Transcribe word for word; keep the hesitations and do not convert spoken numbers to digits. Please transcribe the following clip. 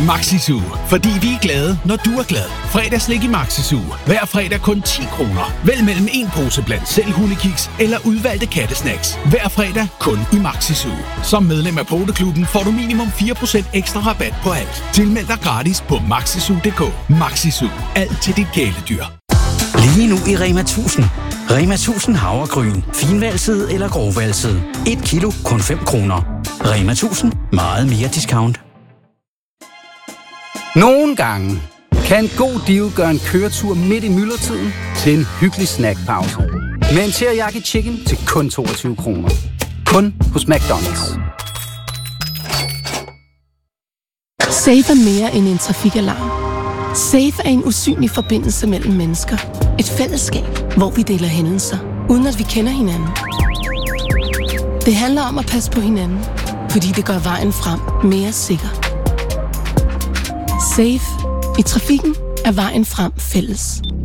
Maxi-Zoo. Fordi vi er glade, når du er glad. Fredagslik i Maxi-Zoo. Hver fredag kun ti kroner. Vælg mellem en pose blandt selv hundekiks eller udvalgte kattesnacks. Hver fredag kun i Maxi-Zoo. Som medlem af Poteklubben får du minimum fire procent ekstra rabat på alt. Tilmeld dig gratis på maxizoo punktum d k. Maxi-Zoo. Alt til dit kæledyr. Lige nu i Rema tusind. Rema tusind havregryn. Finvalset eller grovvalset. et kilo kun fem kroner. Rema tusind. Meget mere discount. Nogle gange kan en god deal gøre en køretur midt i myldretiden til en hyggelig snackpause. Med en teriyaki chicken til kun toogtyve kroner. Kun hos McDonald's. Safe er mere end en trafikalarm. Safe er en usynlig forbindelse mellem mennesker. Et fællesskab, hvor vi deler hændelser, uden at vi kender hinanden. Det handler om at passe på hinanden, fordi det gør vejen frem mere sikker. Safe. I trafikken er vejen frem fælles.